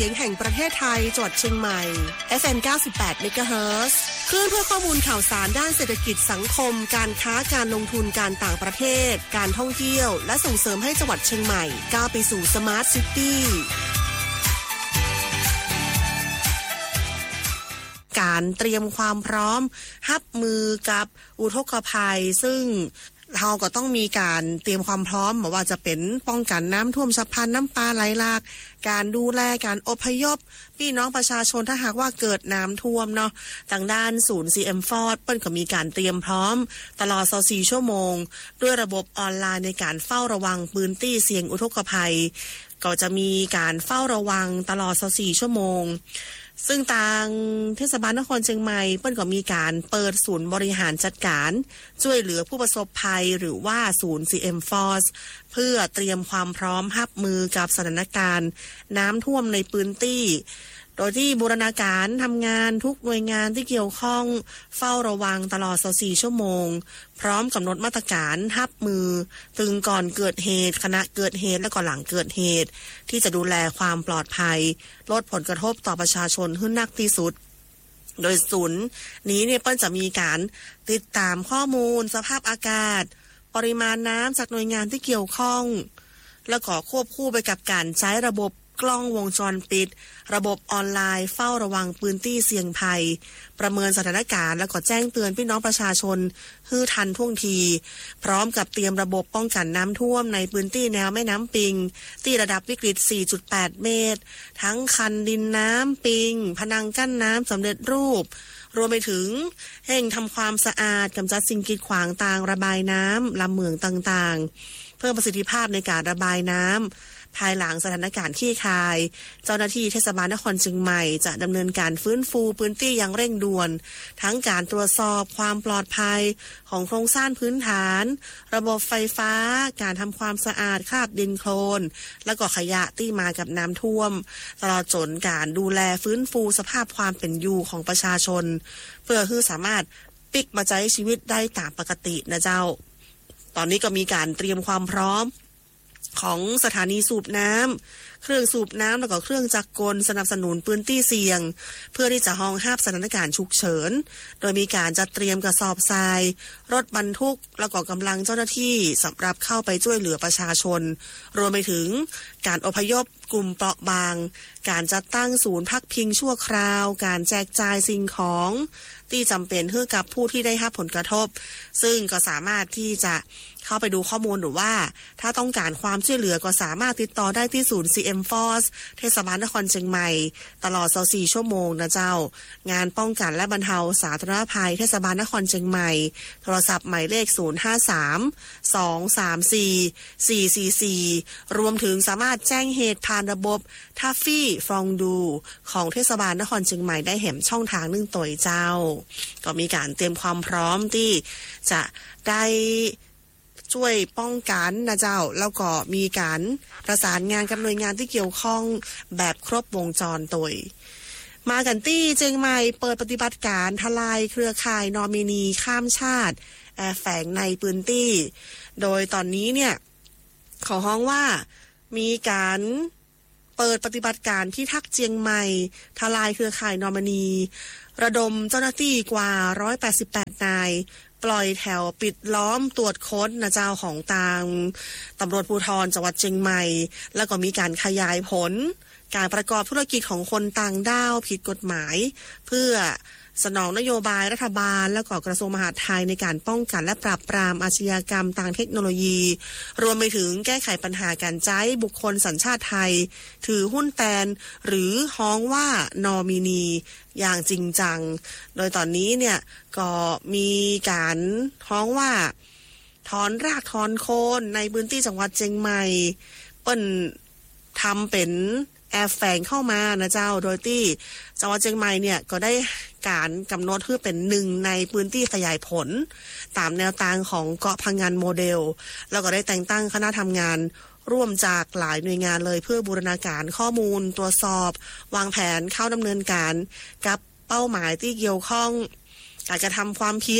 เสียงแห่งประเทศไทยจังหวัดเชียงใหม่ FM 98 MHz คลื่นเพื่อข้อมูลข่าวสารด้านเศรษฐกิจสังคมการค้าการลงทุนการต่างประเทศการท่องเที่ยวและส่งเสริมให้จังหวัดเชียงใหม่ก้าวไปสู่สมาร์ทซิตี้การเตรียมความพร้อมรับมือกับอุทกภัยซึ่งเราก็ต้องมีการเตรียมความพร้อมว่าจะเป็นป้องกันน้ำท่วมฉับพลันน้ำป่าไหลหลากการดูแลการอพยพพี่น้องประชาชนถ้าหากว่าเกิดน้ำท่วมเนาะทางด้านศูนย์ CM Ford เปิ้นก็มีการเตรียมพร้อมตลอด24ชั่วโมงด้วยระบบออนไลน์ในการเฝ้าระวังพื้นที่เสี่ยงอุทกภัยก็จะมีการเฝ้าระวังตลอด24ชั่วโมงซึ่งทางเทศบาลนครเชียงใหม่เปิ้นก็มีการเปิดศูนย์บริหารจัดการช่วยเหลือผู้ประสบภัยหรือว่าศูนย์ CM Force เพื่อเตรียมความพร้อมรับมือกับสถานการณ์น้ำท่วมในพื้นที่โดยที่บูรณาการทำงานทุกหน่วยงานที่เกี่ยวข้องเฝ้าระวังตลอด24ชั่วโมงพร้อมกำหนดมาตรการรับมือถึงก่อนเกิดเหตุขณะเกิดเหตุและก็หลังเกิดเหตุที่จะดูแลความปลอดภัยลดผลกระทบต่อประชาชนให้มากที่สุดโดยศูนย์นี้เนี่ยเปิ้นจะมีการติดตามข้อมูลสภาพอากาศปริมาณน้ำจากหน่วยงานที่เกี่ยวข้องแล้วก็ควบคู่ไปกับการใช้ระบบกล้องวงจรปิดระบบออนไลน์เฝ้าระวังพื้นที่เสี่ยงภัยประเมินสถานการณ์แล้วก็แจ้งเตือนพี่น้องประชาชนให้ทันท่วงทีพร้อมกับเตรียมระบบป้องกันน้ำท่วมในพื้นที่แนวแม่น้ำปิงที่ระดับวิกฤต 4.8 เมตรทั้งคันดินน้ำปิงพนังกั้นน้ำสำเร็จรูปรวมไปถึงเร่งทำความสะอาดกำจัดสิ่งกีดขวางทางระบายน้ำลำเหมืองต่างๆเพิ่มประสิทธิภาพในการระบายน้ำภายหลังสถานการณ์ขี้คายเจ้าหน้าที่เทศบาลนครเชียงใหม่จะดำเนินการฟื้นฟูพื้นที่อย่างเร่งด่วนทั้งการตรวจสอบความปลอดภัยของโครงสร้างพื้นฐานระบบไฟฟ้าการทำความสะอาดคราบดินโคลนแล้วก็ขยะที่มากับน้ำท่วมตลอดจนการดูแลฟื้นฟูสภาพความเป็นอยู่ของประชาชนเพื่อให้สามารถปิกมาใช้ชีวิตได้ตามปกตินะเจ้าตอนนี้ก็มีการเตรียมความพร้อมของสถานีสูบน้ำเครื่องสูบน้ำแล้วก็เครื่องจักรกลสนับสนุนพื้นที่เสี่ยงเพื่อที่จะรองรับสถานการณ์ฉุกเฉินโดยมีการจัดเตรียมกระสอบทรายรถบรรทุกแล้วก็กำลังเจ้าหน้าที่สำหรับเข้าไปช่วยเหลือประชาชนรวมไปถึงการอพยพกลุ่มเปราะบางการจัดตั้งศูนย์พักพิงชั่วคราวการแจกจ่ายสิ่งของที่จำเป็นเพื่อกับผู้ที่ได้รับผลกระทบซึ่งก็สามารถที่จะเข้าไปดูข้อมูลหรือว่าถ้าต้องการความช่วยเหลือก็สามารถติดต่อได้ที่ศูนย์ CM Force เทศบาลนครเชียงใหม่ตลอด24ชั่วโมงนะเจ้างานป้องกันและบรรเทาสาธารณภัยเทศบาลนครเชียงใหม่โทรศัพท์หมายเลข053-234-444รวมถึงสามารถแจ้งเหตุผ่านระบบทัฟฟี่ฟองดูของเทศบาลนครเชียงใหม่ได้แห่มช่องทางนึ่งตัวเจ้าก็มีการเตรียมความพร้อมที่จะได้ช่วยป้องกันนะเจ้าแล้วก็มีการประสานงานกับหน่วยงานที่เกี่ยวข้องแบบครบวงจรตัวมากันที่เชียงใหม่เปิดปฏิบัติการทลายเครือข่ายนอมินีข้ามชาติแฝงในพื้นที่โดยตอนนี้เนี่ยขอฮ้องว่ามีการเปิดปฏิบัติการที่ทักเชียงใหม่ทลายเครือข่ายนอมินีระดมเจ้าหน้าที่กว่า188นายปล่อยแถวปิดล้อมตรวจค้นนะเจ้าของทางตำรวจภูธรจังหวัดเชียงใหม่แล้วก็มีการขยายผลการประกอบธุรกิจของคนต่างด้าวผิดกฎหมายเพื่อสนองนโยบายรัฐบาลและก็กระทรวงมหาดไทยในการป้องกันและปราบปรามอาชญากรรมทางเทคโนโลยีรวมไปถึงแก้ไขปัญหาการใช้บุคคลสัญชาติไทยถือหุ้นแตนหรือฮ้องว่านอมินีอย่างจริงจังโดยตอนนี้เนี่ยก็มีการฮ้องว่าถอนรากถอนโคนในพื้นที่จังหวัดเชียงใหม่เปิ้นทำเป็นแอบแฝงเข้ามานะเจ้าโดยที่จังหวัดเชียงใหม่เนี่ยก็ได้การกำหนดให้เป็นหนึ่งในพื้นที่ขยายผลตามแนวทางของเกาะพังงานโมเดลแล้วก็ได้แต่งตั้งคณะทำงานร่วมจากหลายหน่วยงานเลยเพื่อบูรณาการข้อมูลตรวจสอบวางแผนเข้าดำเนินการกับเป้าหมายที่เกี่ยวข้องการกระทำความผิด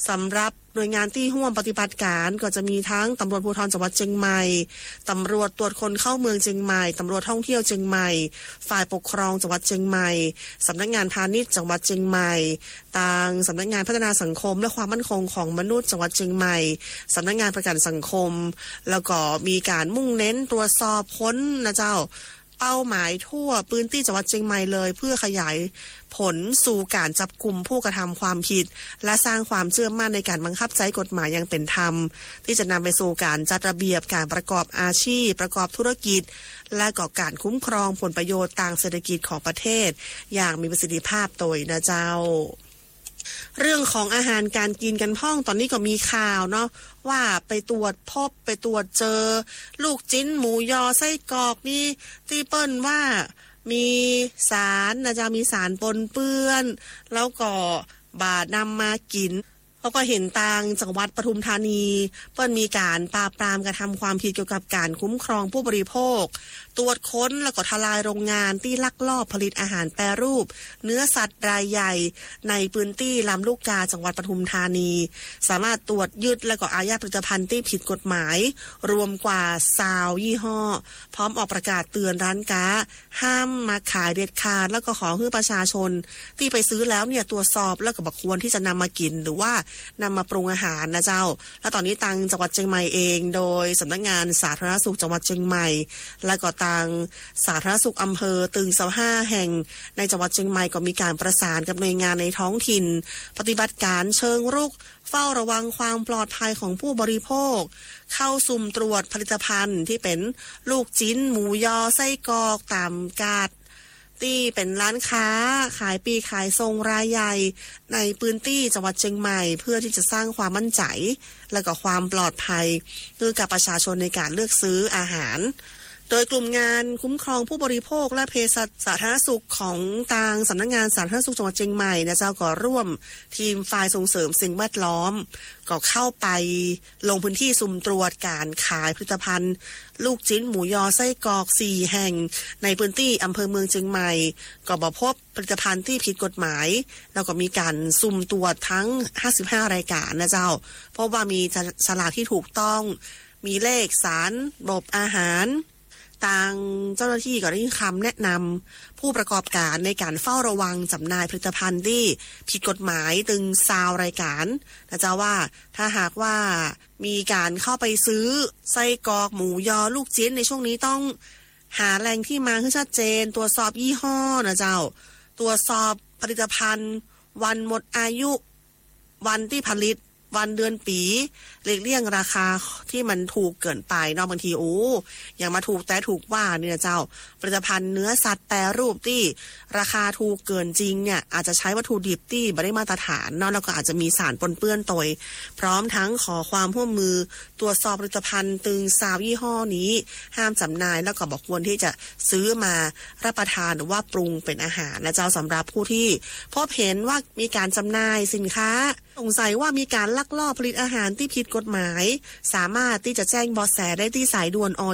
สำหรับหน่วยงานที่ร่วมปฏิบัติการก็จะมีทั้งตำรวจภูธรจังหวัดเชียงใหม่ตำรวจตรวจคนเข้าเมืองเชียงใหม่ตำรวจท่องเที่ยวเชียงใหม่ฝ่ายปกครองจังหวัดเชียงใหม่สำนักงานพาณิชย์จังหวัดเชียงใหม่ทางสำนักงานพัฒนาสังคมและความมั่นคงของมนุษย์จังหวัดเชียงใหม่สำนักงานประกันสังคมแล้วก็มีการมุ่งเน้นตรวจสอบค้นนะเจ้าเป้าหมายทั่วพื้นที่จังหวัดเชียงใหม่เลยเพื่อขยายผลสู่การจับกุมผู้กระทำความผิดและสร้างความเชื่อมั่นในการบังคับใช้กฎหมายอย่างเป็นธรรมที่จะนำไปสู่การจัดระเบียบการประกอบอาชีพประกอบธุรกิจและก่อการคุ้มครองผลประโยชน์ทางเศรษฐกิจของประเทศอย่างมีประสิทธิภาพโดยนะเจ้าเรื่องของอาหารการกินกันพ้องตอนนี้ก็มีข่าวเนาะว่าไปตรวจพบไปตรวจเจอลูกจิ้นหมูยอไส้กรอกนี่ที่เปิ้นว่ามีสารนะจ๊ะมีสารปนเปื้อนแล้วก็บาดนำมากินแล้วก็เห็นทางจังหวัดปทุมธานีเปิ้นมีการปราบปรามกระทำความผิดเกี่ยวกับการคุ้มครองผู้บริโภคตรวจค้นแล้วก็ทลายโรงงานที่ลักลอบผลิตอาหารแปรรูปเนื้อสัตว์รายใหญ่ในพื้นที่ลำลูกกาจังหวัดปทุมธานีสามารถตรวจยึดและก็อายัดผลิตภัณฑ์ที่ผิดกฎหมายรวมกว่า20ยี่ห้อพร้อมออกประกาศเตือนร้านค้าห้ามมาขายเด็ดขาดแล้วก็ขอให้ประชาชนที่ไปซื้อแล้วเนี่ยตรวจสอบแล้วก็บอกควรที่จะนำมากินหรือว่านำมาปรุงอาหารนะเจ้าและตอนนี้ทางจังหวัดเชียงใหม่เองโดยสำนักงานสาธารณสุขจังหวัดเชียงใหม่และก็ทางสาธารณสุขอำเภอตึงเสา5แห่งในจังหวัดเชียงใหม่ก็มีการประสานกับหน่วยงานในท้องถิ่นปฏิบัติการเชิงรุกเฝ้าระวังความปลอดภัยของผู้บริโภคเข้าสุ่มตรวจผลิตภัณฑ์ที่เป็นลูกจิ้นหมูยอไส้กรอกตามกาดที่เป็นร้านค้าขายปีขายทรงรายใหญ่ในพื้นที่จังหวัดเชียงใหม่เพื่อที่จะสร้างความมั่นใจและก็ความปลอดภัยคือกับประชาชนในการเลือกซื้ออาหารโดยกลุ่มงานคุ้มครองผู้บริโภคและเภสัชสาธารณสุขของทางสำนักงานสาธารณสุขจังหวัดเชียงใหม่นะเจ้าก็ร่วมทีมฝ่ายส่งเสริมสิ่งแวดล้อมก็เข้าไปลงพื้นที่สุ่มตรวจการขายผลิตภัณฑ์ลูกชิ้นหมูยอไส้กรอก4แห่งในพื้นที่อำเภอเมืองเชียงใหม่ก็บ่พบผลิตภัณฑ์ที่ผิดกฎหมายแล้วก็มีการสุ่มตรวจทั้ง55รายการนะเจ้าเพราะว่ามีฉลากที่ถูกต้องมีเลขสารระบบอาหารทางเจ้าหน้าที่ก็ได้คำแนะนำผู้ประกอบการในการเฝ้าระวังจำหน่ายผลิตภัณฑ์ที่ผิดกฎหมายถึง20รายการนะจ๊ะว่าถ้าหากว่ามีการเข้าไปซื้อไส้กรอกหมูยอลูกชิ้นในช่วงนี้ต้องหาแหล่งที่มาให้ชัดเจนตรวจสอบยี่ห้อนะเจ้าตรวจสอบผลิตภัณฑ์วันหมดอายุวันที่ผลิตวันเดือนปีหลีกเลี่ยงราคาที่มันถูกเกินไปเนาะบางทีอย่างมาถูกแต่ถูกว่าเนี่ยเจ้าผลิตภัณฑ์เนื้อสัตว์แปรรูปที่ราคาถูกเกินจริงเนี่ยอาจจะใช้วัตถุดิบที่ไม่ได้มาตรฐานเนาะแล้วก็อาจจะมีสารปนเปื้อนตัวพร้อมทั้งขอความร่วมมือตรวจสอบผลิตภัณฑ์ตึง20ยี่ห้อนี้ห้ามจำหน่ายแล้วก็บอกควรที่จะซื้อมารับประทานหรือว่าปรุงเป็นอาหารนะเจ้าสำหรับผู้ที่พบเห็นว่ามีการจำหน่ายสินค้าสงสัยว่ามีการลักลอบผลิตอาหารที่ผิดกฎหมายสามารถที่จะแจ้งเบาะแสได้ที่สายด่วนอย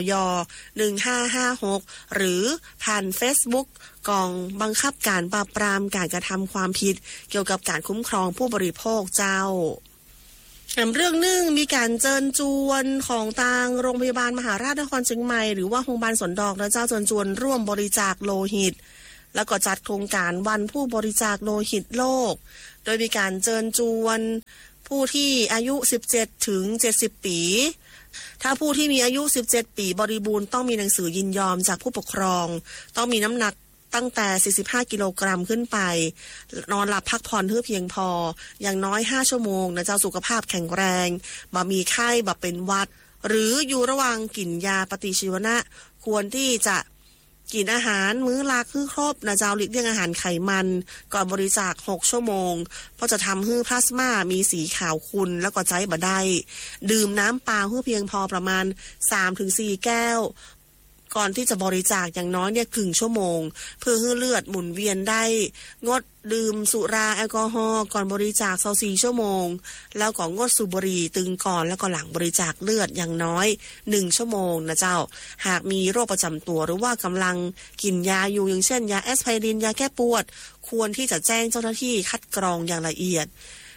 1556หรือผ่าน Facebook กองบังคับการปราบปรามการกระทำความผิดเกี่ยวกับการคุ้มครองผู้บริโภคเจ้าเรื่องหนึ่งมีการเชิญชวนของทางโรงพยาบาลมหาราชนครเชียงใหม่หรือว่าโรงพยาบาลสวนดอกนะเจ้าเชิญชวนร่วมบริจาคโลหิตแล้วก็จัดโครงการวันผู้บริจาคโลหิตโลกโดยมีการเชิญชวนผู้ที่อายุ17ถึง70ปีถ้าผู้ที่มีอายุ17ปีบริบูรณ์ต้องมีหนังสือยินยอมจากผู้ปกครองต้องมีน้ำหนักตั้งแต่45กิโลกรัมขึ้นไปนอนหลับพักผ่อนเพียงพออย่างน้อย5ชั่วโมงนะเจ้าสุขภาพแข็งแรงบ่มีไข้บ่เป็นหวัดหรืออยู่ระหว่างกินยาปฏิชีวนะควรที่จะกินอาหารมื้อละคือครบนะเจ้าหลีกเลี่ยงอาหารไขมันก่อนบริจาค6ชั่วโมงเพราะจะทำให้พลาสมามีสีขาวขุ่นแล้วก็ใจบ่ได้ดื่มน้ำเปล่าเพียงพอประมาณ 3-4 แก้วก่อนที่จะบริจาคอย่างน้อยเนี่ยครึ่งชั่วโมงเพื่อให้เลือดหมุนเวียนได้งดดื่มสุราแอลกอฮอล์ก่อนบริจาค24ชั่วโมงแล้วก็งดสูบบุหรี่ตึงก่อนแล้วก็หลังบริจาคเลือดอย่างน้อย1ชั่วโมงนะเจ้าหากมีโรคประจำตัวหรือว่ากำลังกินยาอยู่อย่างเช่นยาแอสไพรินยาแก้ปวดควรที่จะแจ้งเจ้าหน้าที่คัดกรองอย่างละเอียด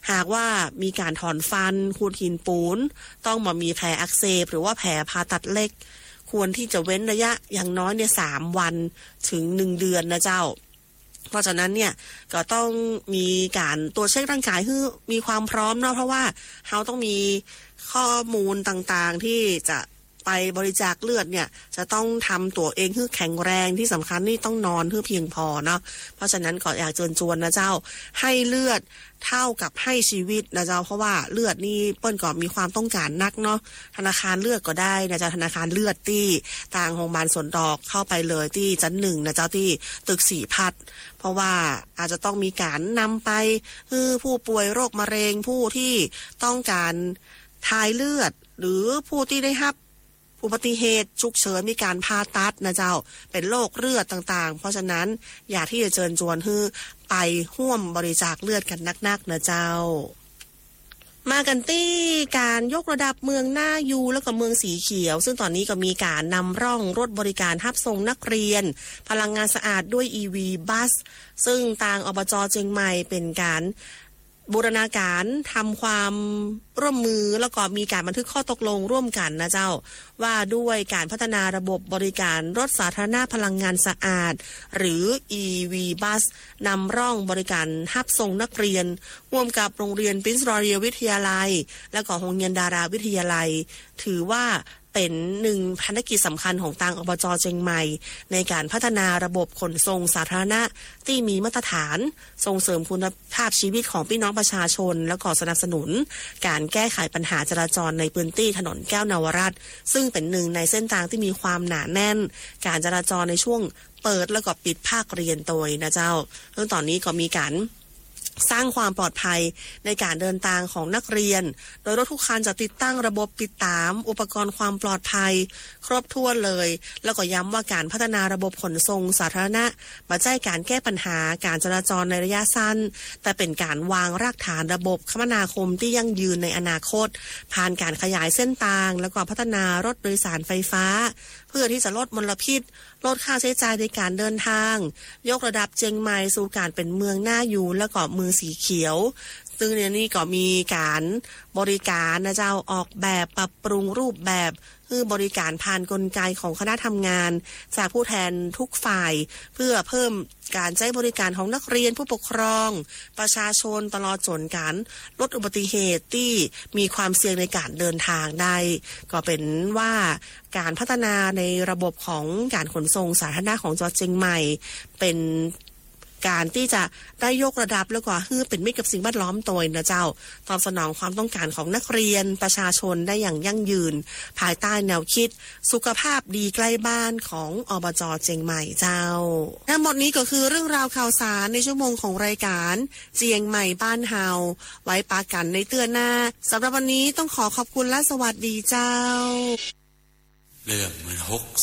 หากว่ามีการถอนฟันขูดหินปูนต้องมามีแผลอักเสบหรือว่าแผลผ่าตัดเล็กควรที่จะเว้นระยะอย่างน้อยเนี่ย3 วันถึง1 เดือนนะเจ้าเพราะฉะนั้นเนี่ยก็ต้องมีการตรวจเช็คร่างกายให้มีความพร้อมเนาะเพราะว่าเราต้องมีข้อมูลต่างๆที่จะไปบริจาคเลือดเนี่ยจะต้องทำตัวเองให้แข็งแรงที่สำคัญนี่ต้องนอนให้เพียงพอเนาะเพราะฉะนั้นก็อยากเชิญชวนนะเจ้าให้เลือดเท่ากับให้ชีวิตนะเจ้าเพราะว่าเลือดนี่เปิ้นก็มีความต้องการนักเนาะธนาคารเลือดก็ได้นะเจ้าธนาคารเลือดที่ทางโรงพยาบาลสวนดอกเข้าไปเลยที่ชั้น 1นะเจ้าที่ตึก4 พัดเพราะว่าอาจจะต้องมีการนำไปผู้ป่วยโรคมะเร็งผู้ที่ต้องการถ่ายเลือดหรือผู้ที่ได้รับอุบัติเหตุฉุกเฉินมีการผ่าตัดนะเจ้าเป็นโรคเลือดต่างๆเพราะฉะนั้นอยากที่จะเชิญชวนให้ไปร่วมบริจาคเลือดกันนักๆนะเจ้ามากันที่การยกระดับเมืองหน้ายูแล้วก็เมืองสีเขียวซึ่งตอนนี้ก็มีการนำร่องรถบริการรับส่งนักเรียนพลังงานสะอาดด้วย EV บัสซึ่งทางอบจ.เชียงใหม่เป็นการบูรณาการทำความร่วมมือแล้วก็มีการบันทึกข้อตกลงร่วมกันนะเจ้าว่าด้วยการพัฒนาระบบบริการรถสาธารณะพลังงานสะอาดหรือ EV Bus นำร่องบริการรับส่งนักเรียนร่วมกับโรงเรียนปรินซ์รอยัลวิทยาลัยและก็โรงเรียนดาราวิทยาลัยถือว่าเป็นหนึ่งภารกิจสำคัญของทางอบจ.เชียงใหม่ในการพัฒนาระบบขนส่งสาธารณะที่มีมาตรฐานส่งเสริมคุณภาพชีวิตของพี่น้องประชาชนและก็สนับสนุนการแก้ไขปัญหาจราจรในพื้นที่ถนนแก้วนวรัตน์ซึ่งเป็นหนึ่งในเส้นทางที่มีความหนาแน่นการจราจรในช่วงเปิดแล้วก็ปิดภาคเรียนโดยนะเจ้าเรื่องตอนนี้ก็มีการสร้างความปลอดภัยในการเดินทางของนักเรียนโดยรถทุกคันจะติดตั้งระบบติดตามอุปกรณ์ความปลอดภัยครบถ้วนเลยแล้วก็ย้ำว่าการพัฒนาระบบขนส่งสาธารณะไม่ใช่การแก้ปัญหาการจราจรในระยะสั้นแต่เป็นการวางรากฐานระบบคมนาคมที่ยั่งยืนในอนาคตผ่านการขยายเส้นทางแล้วก็พัฒนารถโดยสารไฟฟ้าเพื่อที่จะลดมลพิษลดค่าใช้จ่ายในการเดินทางยกระดับเชียงใหม่สู่การเป็นเมืองน่าอยู่และก็เมืองสีเขียวซึ่งในนี้ก็มีการบริการนะเจ้าออกแบบปรับปรุงรูปแบบคือบริการผ่านกลไกของคณะทำงานจากผู้แทนทุกฝ่ายเพื่อเพิ่มการใช้บริการของนักเรียนผู้ปกครองประชาชนตลอดจนการลดอุบัติเหตุที่มีความเสี่ยงในการเดินทางได้ก็เป็นว่าการพัฒนาในระบบของการขนส่งสาธารณะของจังหวัดเชียงใหม่เป็นการที่จะได้ยกระดับแล้วก็เป็นมิตรกับสิ่งแวดล้อมตัวนะเจ้าตอบสนองความต้องการของนักเรียนประชาชนได้อย่างยั่งยืนภายใต้แนวคิดสุขภาพดีใกล้บ้านของอบจ.เชียงใหม่เจ้าทั้งหมดนี้ก็คือเรื่องราวข่าวสารในชั่วโมงของรายการเชียงใหม่บ้านเฮาไว้ปากันในเตือนหน้าสำหรับวันนี้ต้องขอขอบคุณและสวัสดีเจ้าเรื่องมัน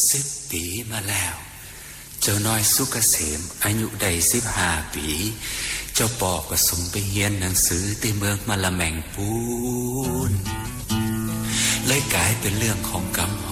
60 ปีมาแล้วเจ้าน้อยสุกเกษมอายุได้15 ปีเจ้าปอก็ส่งไปเรียนหนังสือที่เมืองมะละแมงปูนเลยกลายเป็นเรื่องของกำห